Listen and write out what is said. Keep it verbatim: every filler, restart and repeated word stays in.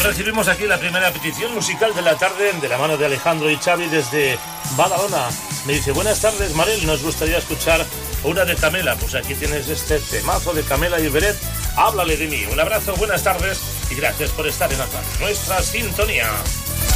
recibimos aquí la primera petición musical de la tarde de la mano de Alejandro y Xavi desde Badalona. Me dice, buenas tardes, Marel, nos gustaría escuchar una de Camela. Pues aquí tienes este temazo de Camela y Beret, Háblale de mí. Un abrazo, buenas tardes y gracias por estar en nuestra sintonía.